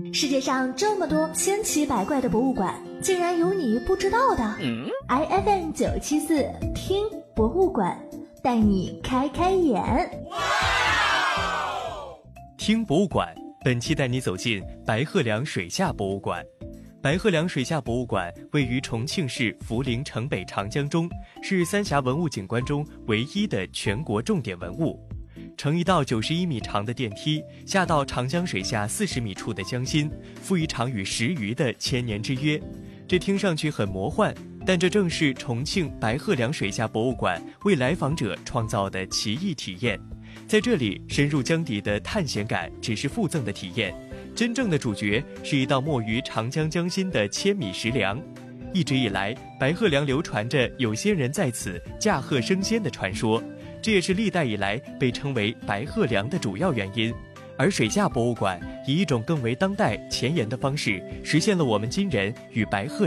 世界上这么多千奇百怪的博物馆，竟然有你不知道的。IFM 974听博物馆，带你开开眼。 听博物馆，本期带你走进白鹤梁水下博物馆。白鹤梁水下博物馆位于重庆市涪陵城北长江中，是三峡文物景观中唯一的全国重点文物。乘一道91米长的电梯，下到长江水下40米处的江心，赴一场与石鱼的千年之约。这听上去很魔幻，但这正是重庆白鹤梁水下博物馆为来访者创造的奇异体验。在这里，深入江底的探险感只是附赠的体验，真正的主角是一道没于长江江心的1000米石梁。一直以来，白鹤梁流传着有仙人在此驾鹤升仙的传说，这也是历代以来被称为白鹤梁的主要原因。而水下博物馆以一种更为当代前沿的方式，实现了我们今人与白鹤